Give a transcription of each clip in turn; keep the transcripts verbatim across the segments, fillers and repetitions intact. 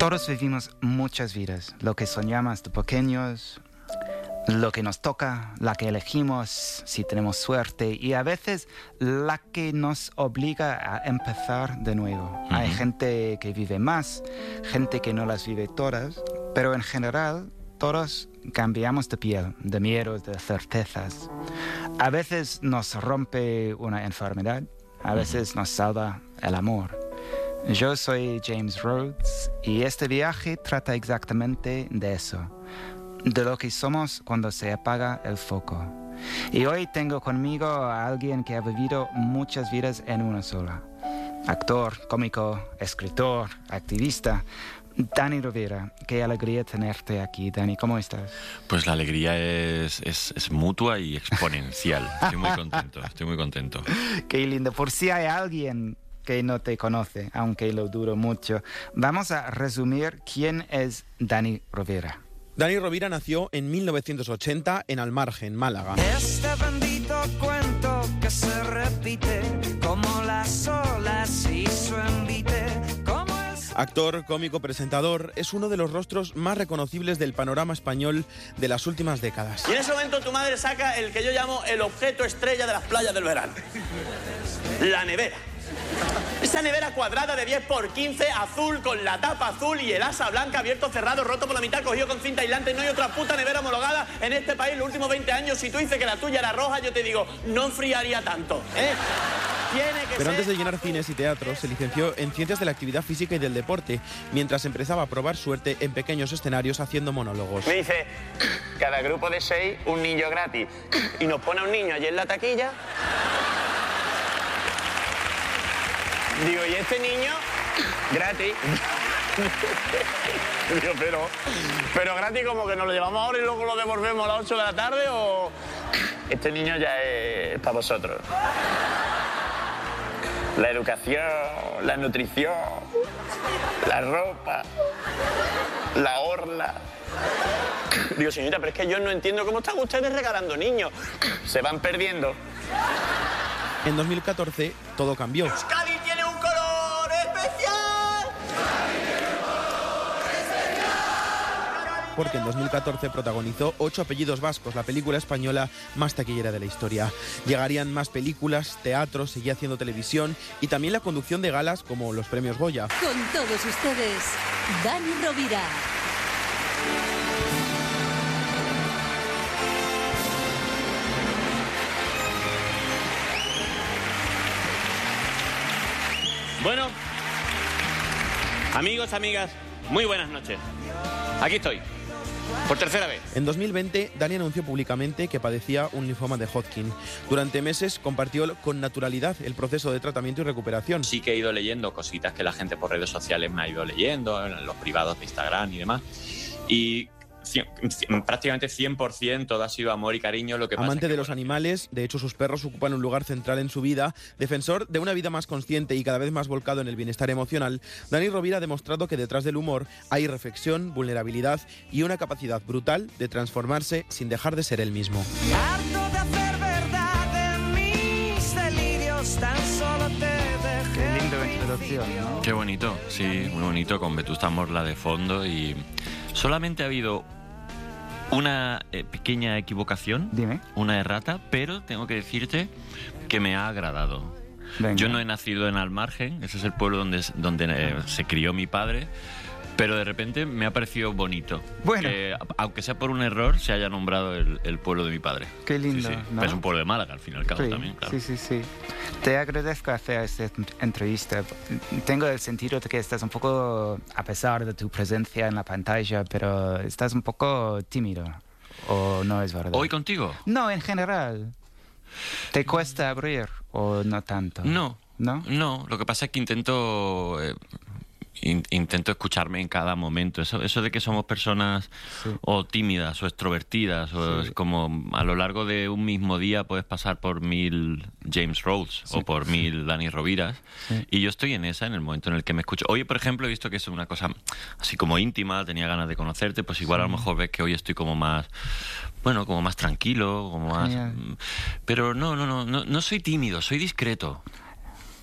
Todos vivimos muchas vidas, lo que soñamos de pequeños, lo que nos toca, la que elegimos si tenemos suerte y a veces la que nos obliga a empezar de nuevo. Uh-huh. Hay gente que vive más, gente que no las vive todas, pero en general todos cambiamos de piel, de miedos, de certezas. A veces nos rompe una enfermedad, a veces nos salva el amor. Yo soy James Rhodes y este viaje trata exactamente de eso, de lo que somos cuando se apaga el foco. Y hoy tengo conmigo a alguien que ha vivido muchas vidas en una sola. Actor, cómico, escritor, activista. Dani Rovira, qué alegría tenerte aquí. Dani, ¿cómo estás? Pues la alegría es, es, es mutua y exponencial. Estoy muy contento, estoy muy contento. Qué lindo. Por si hay alguien que no te conoce, aunque lo dudo mucho, vamos a resumir quién es Dani Rovira. Dani Rovira nació en mil novecientos ochenta en Almargen, Málaga. Este bendito cuento que se repite como las olas y su envite. Actor, cómico, presentador, es uno de los rostros más reconocibles del panorama español de las últimas décadas. Y en ese momento tu madre saca el que yo llamo el objeto estrella de las playas del verano. La nevera. Esa nevera cuadrada de diez por quince, azul, con la tapa azul y el asa blanca, abierto, cerrado, roto por la mitad, cogido con cinta aislante. No hay otra puta nevera homologada en este país los últimos veinte años. Si tú dices que la tuya era roja, yo te digo, no enfriaría tanto, ¿eh? Tiene que Pero ser... antes de llenar cines y teatros, se licenció en Ciencias de la Actividad Física y del Deporte, mientras empezaba a probar suerte en pequeños escenarios haciendo monólogos. Me dice, cada grupo de seis, un niño gratis. Y nos pone a un niño allí en la taquilla... Digo, ¿y este niño? Gratis. Digo, pero, pero gratis como que nos lo llevamos ahora y luego lo devolvemos a las ocho de la tarde o... Este niño ya es para vosotros. La educación, la nutrición, la ropa, la orla. Digo, señorita, pero es que yo no entiendo cómo están ustedes regalando niños. Se van perdiendo. En dos mil catorce todo cambió. ¡Euskadi tiene un color especial! Porque en dos mil catorce protagonizó Ocho apellidos vascos, la película española más taquillera de la historia. Llegarían más películas, teatro, seguía haciendo televisión y también la conducción de galas como los premios Goya. Con todos ustedes, Dani Rovira. Bueno, amigos, amigas, muy buenas noches. Aquí estoy, por tercera vez. En dos mil veinte, Dani anunció públicamente que padecía un linfoma de Hodgkin. Durante meses compartió con naturalidad el proceso de tratamiento y recuperación. Sí que he ido leyendo cositas que la gente por redes sociales me ha ido leyendo, en los privados de Instagram y demás. Y... prácticamente cien por ciento todo ha sido amor y cariño. Lo que pasa Amante es que, de los bueno, animales, de hecho sus perros ocupan un lugar central en su vida. Defensor de una vida más consciente y cada vez más volcado en el bienestar emocional, Dani Rovira ha demostrado que detrás del humor hay reflexión, vulnerabilidad y una capacidad brutal de transformarse sin dejar de ser él mismo. Harto de hacer verdad en mis delirios, tan solo te dejé. Qué linda introducción, ¿no? qué bonito, sí, muy bonito, con Vetusta Morla de fondo. Y solamente ha habido una eh, pequeña equivocación, Dime. una errata, pero tengo que decirte que me ha agradado. Venga. Yo no he nacido en Almargen, ese es el pueblo donde, donde eh, se crió mi padre, pero de repente me ha parecido bonito. Bueno. Que, aunque sea por un error, se haya nombrado el, el pueblo de mi padre. Qué lindo, Sí, sí. ¿no? Es un pueblo de Málaga, al fin y al cabo, Sí, también, claro. sí, sí, sí. Te agradezco hacer esta entrevista. Tengo el sentido de que estás un poco, a pesar de tu presencia en la pantalla, pero estás un poco tímido. ¿O no es verdad? ¿Hoy contigo? No, en general. ¿Te cuesta abrir o no tanto? No. ¿No? No, lo que pasa es que intento... Eh, in- intento escucharme en cada momento. Eso, eso de que somos personas Sí. o tímidas o extrovertidas, o Sí. es como a lo largo de un mismo día puedes pasar por mil James Rhodes Sí. o por mil Dani Roviras. Sí. Y yo estoy en esa, en el momento en el que me escucho. Hoy, por ejemplo, he visto que es una cosa así como íntima, tenía ganas de conocerte, pues igual Sí. a lo mejor ves que hoy estoy como más... Bueno, como más tranquilo, como más... Genial. Pero no, no, no, no, no soy tímido, soy discreto.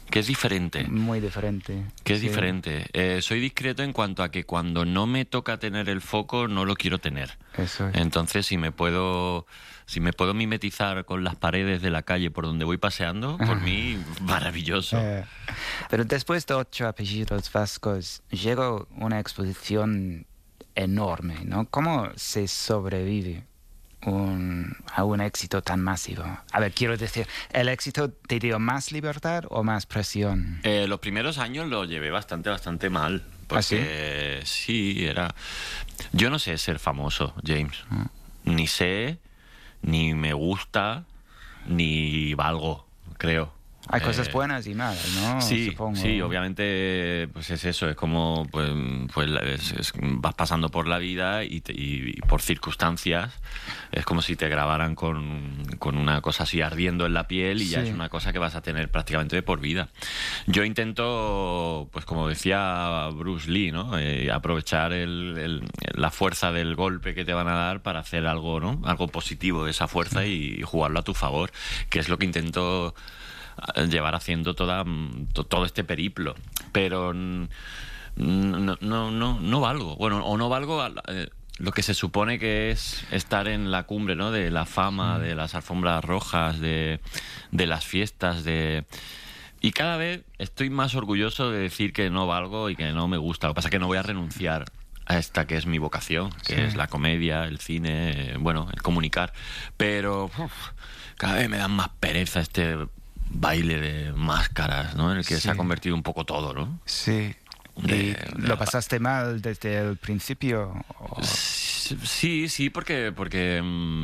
que es diferente. Muy diferente. Que es sí. diferente. Eh, soy discreto en cuanto a que cuando no me toca tener el foco, no lo quiero tener. Eso es. Entonces, si me puedo... Si me puedo mimetizar con las paredes de la calle por donde voy paseando, por mí, maravilloso. Eh, pero después de ocho apellidos vascos, llegó una exposición enorme, ¿no? ¿Cómo se sobrevive un, a un éxito tan masivo? A ver, quiero decir, ¿el éxito te dio más libertad o más presión? Eh, los primeros años lo llevé bastante, bastante mal. Porque ¿Ah, sí? sí, era... Yo no sé ser famoso, James. Ah. Ni sé... Ni me gusta, ni valgo, creo. Hay cosas eh, buenas y malas, ¿no? Sí, Supongo. sí, obviamente pues es eso, es como pues, pues es, es, vas pasando por la vida y, te, y, y por circunstancias es como si te grabaran con, con una cosa así ardiendo en la piel y sí. Ya es una cosa que vas a tener prácticamente de por vida. Yo intento, pues como decía Bruce Lee, ¿no? Eh, aprovechar el, el, la fuerza del golpe que te van a dar para hacer algo, ¿no? Algo positivo de esa fuerza y, y jugarlo a tu favor, que es lo que intento llevar haciendo toda, todo este periplo, pero no, no, no, no valgo, bueno, o no valgo eh, lo que se supone que es estar en la cumbre, ¿no? De la fama, de las alfombras rojas, de, de las fiestas, de... Y cada vez estoy más orgulloso de decir que no valgo y que no me gusta. Lo que pasa es que no voy a renunciar a esta que es mi vocación, que sí. Es la comedia, el cine, eh, bueno, el comunicar. Pero uf, cada vez me dan más pereza este baile de máscaras, ¿no? En el que sí. Se ha convertido un poco todo, ¿no? Sí. De, ¿Y de lo pasaste mal desde el principio? ¿O? Sí, sí, porque porque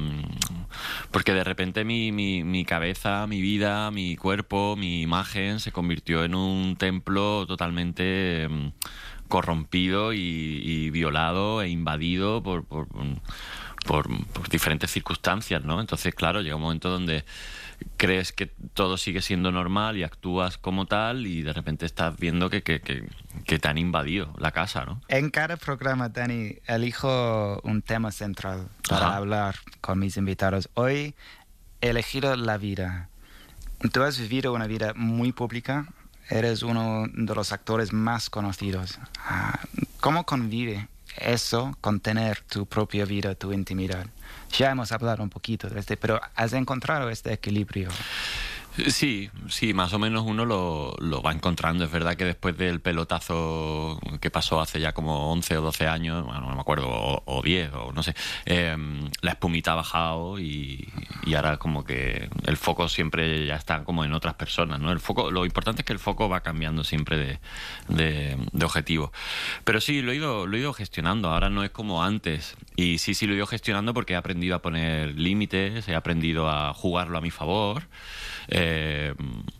porque de repente mi, mi, mi cabeza, mi vida, mi cuerpo, mi imagen se convirtió en un templo totalmente corrompido y, y violado e invadido por, por, por, por diferentes circunstancias, ¿no? Entonces, claro, llega un momento donde crees que todo sigue siendo normal y actúas como tal y de repente estás viendo que, que, que, que te han invadido la casa, ¿no? En cada programa, Dani, elijo un tema central para Ajá. hablar con mis invitados. Hoy he elegido la vida. Tú has vivido una vida muy pública, eres uno de los actores más conocidos. ¿Cómo convive eso con tener tu propia vida, tu intimidad? Ya hemos hablado un poquito de este, pero ¿has encontrado este equilibrio? Sí, sí, más o menos uno lo, lo va encontrando. Es verdad que después del pelotazo que pasó hace ya como once o doce años, bueno, no me acuerdo, o, o diez, o no sé, eh, la espumita ha bajado y, y ahora como que el foco siempre ya está como en otras personas, ¿no? El foco, lo importante es que el foco va cambiando siempre de, de, de objetivo. Pero sí, lo he ido, lo he ido gestionando. Ahora no es como antes. Y sí, sí, lo he ido gestionando porque he aprendido a poner límites, he aprendido a jugarlo a mi favor. Eh,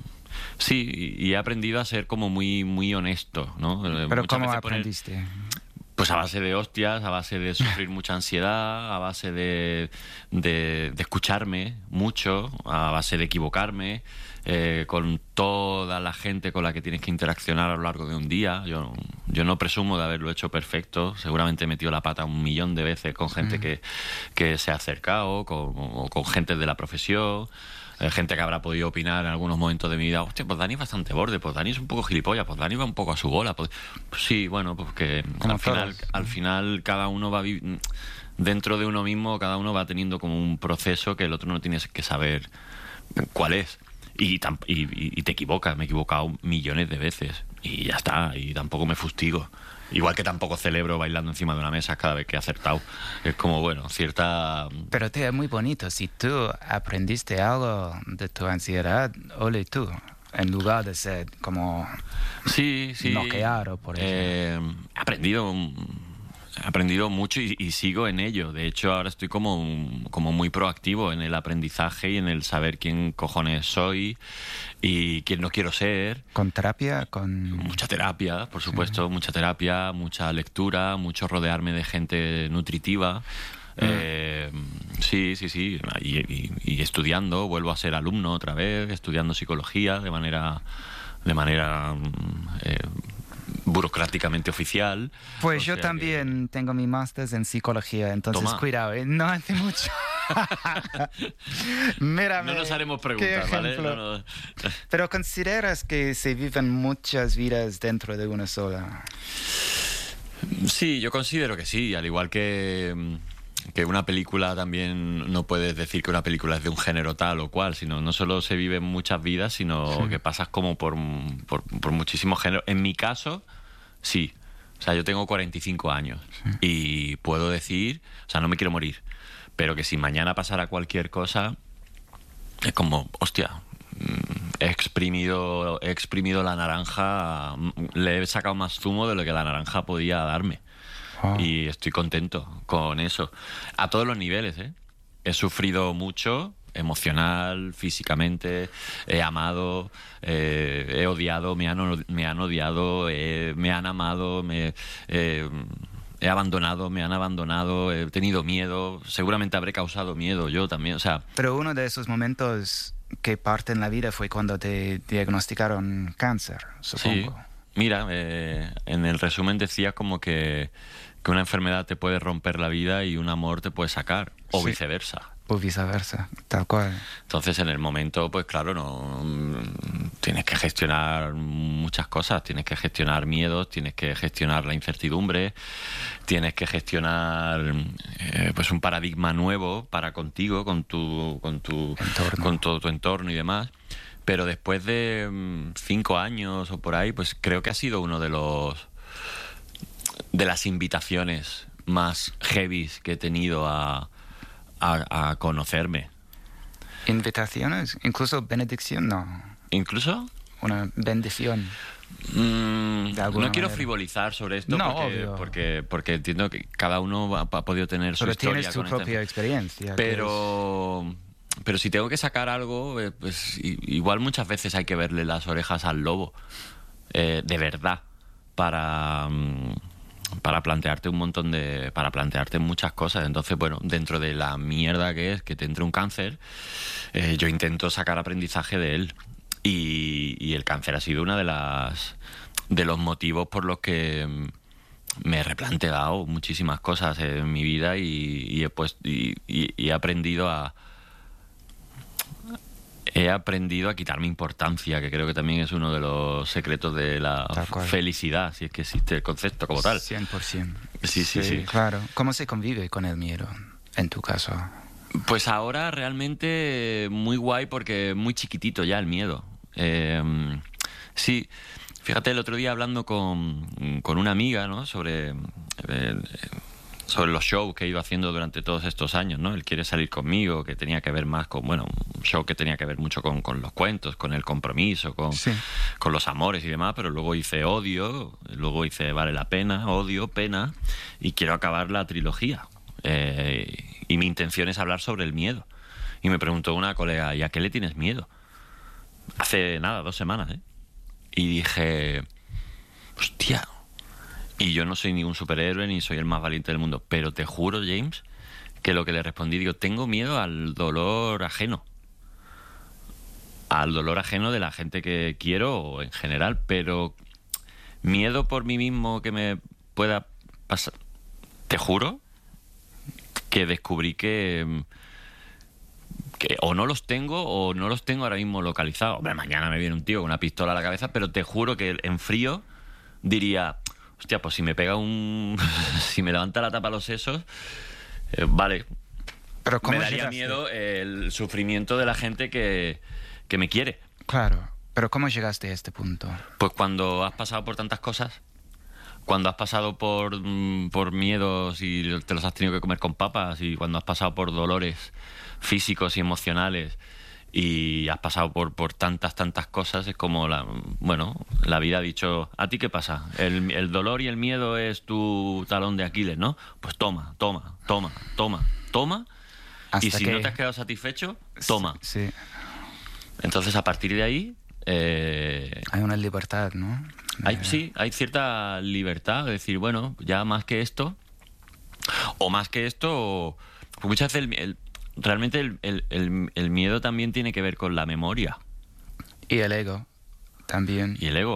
sí, y he aprendido a ser como muy muy honesto, ¿no? ¿Pero cómo aprendiste? Poner, pues a base de hostias, a base de sufrir mucha ansiedad, a base de, de, de escucharme mucho, a base de equivocarme, eh, con toda la gente con la que tienes que interaccionar a lo largo de un día. Yo, yo no presumo de haberlo hecho perfecto, seguramente he metido la pata un millón de veces con gente mm. que, que se ha acercado, con, o con gente de la profesión. Gente que habrá podido opinar en algunos momentos de mi vida, hostia, pues Dani es bastante borde, pues Dani es un poco gilipollas, pues Dani va un poco a su bola. Pues, pues sí, bueno, pues que al final, al final cada uno va vi- dentro de uno mismo, cada uno va teniendo como un proceso que el otro no tiene que saber cuál es. Y, tam- y, y te equivocas, me he equivocado millones de veces y ya está, y tampoco me fustigo. Igual que tampoco celebro bailando encima de una mesa cada vez que he acertado. Es como, bueno, cierta... Pero te es muy bonito. Si tú aprendiste algo de tu ansiedad, ole tú. En lugar de ser como... Sí, sí. Noquear o por eso. Eh, he aprendido... He aprendido mucho y, y sigo en ello. De hecho, ahora estoy como, como muy proactivo en el aprendizaje y en el saber quién cojones soy y quién no quiero ser. ¿Con terapia? Con Mucha terapia, por supuesto, sí. Mucha terapia, mucha lectura, mucho rodearme de gente nutritiva. Mm. Eh, sí, sí, sí. Y, y, y estudiando, vuelvo a ser alumno otra vez, estudiando psicología de manera... De manera eh, burocráticamente oficial. Pues yo también que... tengo mi máster en psicología, entonces Toma. Cuidado, ¿eh? No hace mucho. Mírame, no nos haremos qué preguntas, ¿vale? ejemplo. No, no. Pero ¿consideras que se viven muchas vidas dentro de una sola? Sí, yo considero que sí, al igual que, que una película también no puedes decir que una película es de un género tal o cual, sino no solo se viven muchas vidas, sino sí. que pasas como por, por, por muchísimos géneros. En mi caso, sí. O sea, yo tengo cuarenta y cinco años sí. y puedo decir, o sea, no me quiero morir, pero que si mañana pasara cualquier cosa, es como, hostia, he exprimido, he exprimido la naranja, le he sacado más zumo de lo que la naranja podía darme. Oh. Y estoy contento con eso. A todos los niveles, ¿eh? He sufrido mucho, emocional, físicamente, he amado, eh, he odiado, me han, me han odiado, eh, me han amado, me... Eh, he abandonado, me han abandonado, he tenido miedo, seguramente habré causado miedo yo también, o sea... Pero uno de esos momentos que parte en la vida fue cuando te diagnosticaron cáncer, supongo. Sí, mira, eh, en el resumen decía como que, que una enfermedad te puede romper la vida y un amor te puede sacar, o sí. viceversa. O viceversa, tal cual. Entonces, en el momento, pues claro, no tienes que gestionar muchas cosas. Tienes que gestionar miedos, tienes que gestionar la incertidumbre, tienes que gestionar eh, pues un paradigma nuevo para contigo, con tu, con tu, entorno. con todo tu entorno y demás. Pero después de um, cinco años o por ahí, pues creo que ha sido uno de los de las invitaciones más heavies que he tenido a A, a conocerme. ¿Invitaciones? ¿Incluso benedicción? No. ¿Incluso? Una bendición. Mm, no manera. quiero frivolizar sobre esto no, porque, porque, porque entiendo que cada uno ha, ha podido tener su pero historia. Tienes tu con propia esta... experiencia. Pero, es... pero si tengo que sacar algo, eh, pues igual muchas veces hay que verle las orejas al lobo. Eh, de verdad. Para... Um, para plantearte un montón de... para plantearte muchas cosas. Entonces, bueno, dentro de la mierda que es que te entre un cáncer, eh, yo intento sacar aprendizaje de él. Y, y el cáncer ha sido una de las... de los motivos por los que me he replanteado muchísimas cosas en mi vida y, y, he, puesto, y, y, y he aprendido a... He aprendido a quitarme importancia, que creo que también es uno de los secretos de la felicidad, si es que existe el concepto como tal. cien por ciento. Sí, sí, sí, sí. Claro. ¿Cómo se convive con el miedo, en tu caso? Pues ahora realmente muy guay porque muy chiquitito ya el miedo. Eh, sí, fíjate, el otro día hablando con, con una amiga, ¿no? Sobre... Eh, sobre los shows que he ido haciendo durante todos estos años, ¿no? Él quiere salir conmigo, que tenía que ver más con, bueno, un show que tenía que ver mucho con, con los cuentos, con el compromiso, con, sí. con los amores y demás, pero luego hice Odio, luego hice Vale la Pena, Odio, Pena, y quiero acabar la trilogía. Eh, y mi intención es hablar sobre el miedo. Y me preguntó una colega, ¿y a qué le tienes miedo? Hace nada, dos semanas, ¿eh? Y dije, hostia... Y yo no soy ningún superhéroe ni soy el más valiente del mundo, pero te juro, James, que lo que le respondí, digo, tengo miedo al dolor ajeno. Al dolor ajeno de la gente que quiero o en general, pero miedo por mí mismo que me pueda pasar. Te juro que descubrí que, que o no los tengo o no los tengo ahora mismo localizados. Hombre, mañana me viene un tío con una pistola a la cabeza, pero te juro que en frío diría... Hostia, pues si me pega un... si me levanta la tapa a los sesos, eh, vale. Pero ¿cómo me daría llegaste? miedo el sufrimiento de la gente que, que me quiere. Claro, pero ¿cómo llegaste a este punto? Pues cuando has pasado por tantas cosas, cuando has pasado por, por miedos y te los has tenido que comer con papas, y cuando has pasado por dolores físicos y emocionales, y has pasado por, por tantas, tantas cosas, es como la, bueno, la vida ha dicho, ¿a ti qué pasa? El, el dolor y el miedo es tu talón de Aquiles, ¿no? Pues toma, toma, toma, toma, toma, hasta y si que... no te has quedado satisfecho, toma. Sí, sí. Entonces, a partir de ahí... Eh, hay una libertad, ¿no? Hay, sí, hay cierta libertad de decir, bueno, ya más que esto, o más que esto, pues muchas veces el... el realmente el, el, el, el miedo también tiene que ver con la memoria. Y el ego también. Y el ego.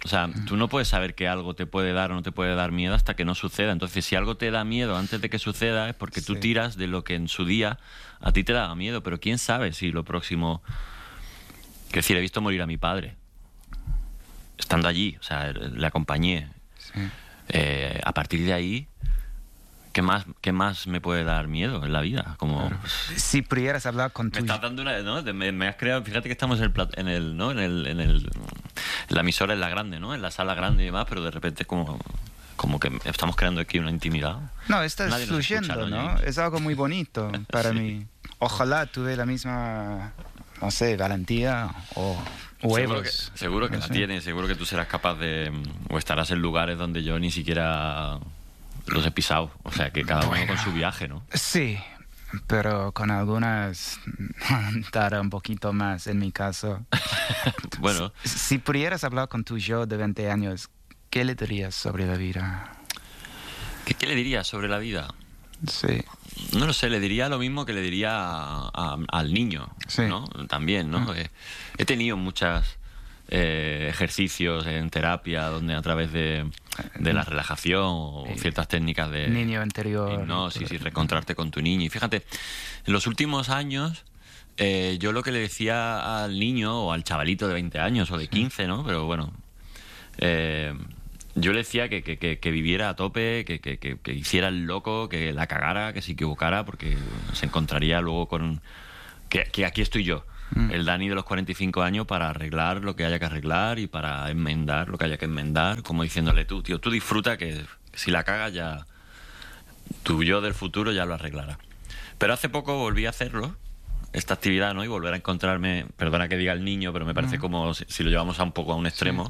O sea, tú no puedes saber que algo te puede dar o no te puede dar miedo hasta que no suceda. Entonces, si algo te da miedo antes de que suceda es porque tú Sí. tiras de lo que en su día a ti te daba miedo. Pero quién sabe si lo próximo... Quiero decir, he visto morir a mi padre estando allí, o sea, le acompañé. Sí. Eh, a partir de ahí, ¿qué más, qué más me puede dar miedo en la vida? Como... Claro. Si pudieras hablar con Me tu... estás dando una, ¿no? Me, me has creado, fíjate que estamos en el, plat- en el, ¿no? En el, en el, en la emisora en la grande, ¿no? En la sala grande y demás, pero de repente como, como que estamos creando aquí una intimidad. No, estás Nadie nos escucha, fluyendo, ¿no, ¿no? James? Es algo muy bonito para Sí. mí. Ojalá tuve la misma, no sé, valentía o Seguro huevos. que, seguro que no la sé. tienes, seguro que tú serás capaz de... O estarás en lugares donde yo ni siquiera los he pisado. O sea, que cada uno con su viaje, ¿no? Sí, pero con algunas dará un poquito más en mi caso. Bueno, Si, si pudieras hablar con tu yo de veinte años, ¿qué le dirías sobre la vida? ¿qué, qué le dirías sobre la vida? Sí, No lo sé, le diría lo mismo que le diría a- a- al niño, Sí. ¿no? También, ¿no? Eh, he tenido muchos ejercicios en terapia donde a través de, de la relajación o Eh, ciertas técnicas de niño interior. hipnosis y reencontrarte con tu niño. Y fíjate, en los últimos años eh, yo lo que le decía al niño o al chavalito de veinte años o de quince, ¿no? Pero bueno... Eh, yo le decía que, que, que, que viviera a tope, que, que, que, que hiciera el loco, que la cagara, que se equivocara, porque se encontraría luego con... Que, que aquí estoy yo, Mm. el Dani de los cuarenta y cinco años, para arreglar lo que haya que arreglar y para enmendar lo que haya que enmendar, como diciéndole tú, tío, tú disfruta que, que si la cagas ya... Tu yo del futuro ya lo arreglará. Pero hace poco volví a hacerlo, esta actividad, ¿no? Y volver a encontrarme, perdona que diga el niño, pero me parece Mm. como si, si lo llevamos a un poco a un extremo.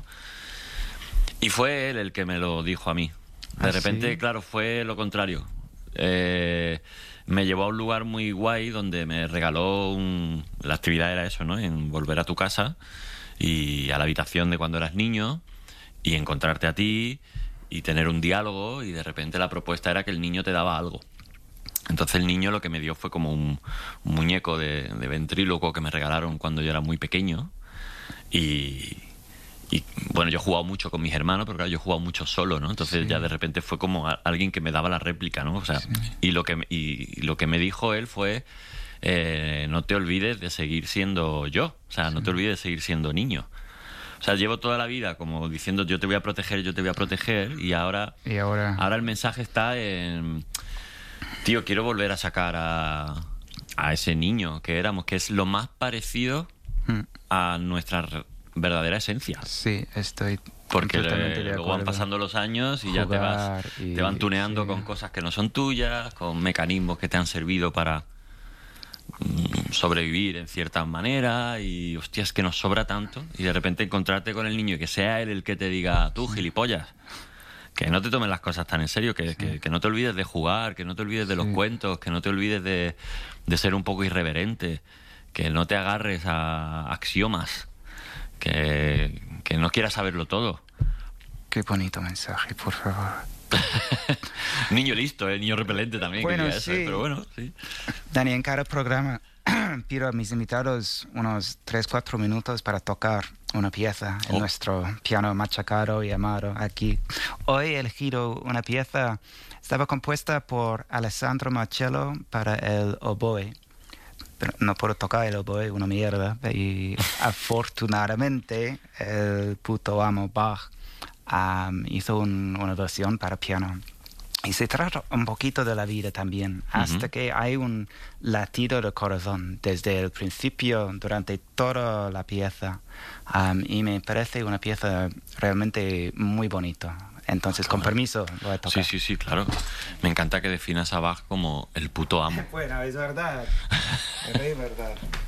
Y fue él el que me lo dijo a mí. De ¿Ah, repente, sí? claro, fue lo contrario. Eh, me llevó a un lugar muy guay donde me regaló un... La actividad era eso, ¿no? En volver a tu casa y a la habitación de cuando eras niño y encontrarte a ti y tener un diálogo, y de repente la propuesta era que el niño te daba algo. Entonces el niño lo que me dio fue como un, un muñeco de, de ventríloco que me regalaron cuando yo era muy pequeño. Y... Y bueno, yo he jugado mucho con mis hermanos, pero claro, yo he jugado mucho solo, ¿no? Entonces Sí. ya de repente fue como a- alguien que me daba la réplica, ¿no? O sea, Sí. y lo que me- y, y lo que me dijo él fue eh, no te olvides de seguir siendo yo, o sea, no te olvides de seguir siendo niño. O sea, llevo toda la vida como diciendo yo te voy a proteger, yo te voy a proteger, y ahora Y ahora... ahora el mensaje está en tío, quiero volver a sacar a a ese niño que éramos, que es lo más parecido Mm. a nuestra re- verdadera esencia. Sí, estoy Porque completamente le- de luego van acuerdo. pasando los años y ya te vas Jugar y- te van tuneando sí. con cosas que no son tuyas, con mecanismos que te han servido para mm, sobrevivir en cierta manera, y hostia, es que nos sobra tanto, y de repente encontrarte con el niño y que sea él el que te diga tú, gilipollas, que no te tomes las cosas tan en serio, que, que, que no te olvides de jugar, que no te olvides de los Sí. cuentos, que no te olvides de, de ser un poco irreverente, que no te agarres a axiomas, que, que no quieras saberlo todo. Qué bonito mensaje, por favor. Niño listo, ¿eh? Niño repelente también. Bueno, quería eso, ¿eh? sí. Pero bueno, sí. Dani, en cada programa pido a mis invitados unos tres cuatro minutos para tocar una pieza en Oh. nuestro piano machacado y amado aquí. Hoy he elegido una pieza, estaba compuesta por Alessandro Marcello para el oboe. Pero no puedo tocar el oboe, una mierda. Y afortunadamente el puto amo Bach um, hizo un- una versión para piano. Y se trata un poquito de la vida también, hasta Ujú. que hay un latido de corazón desde el principio, durante toda la pieza. Um, y me parece una pieza realmente muy bonita. Entonces, con permiso, voy a tocar. Sí, sí, sí, claro. Me encanta que definas a Bach como el puto amo. Bueno, es verdad. Es verdad.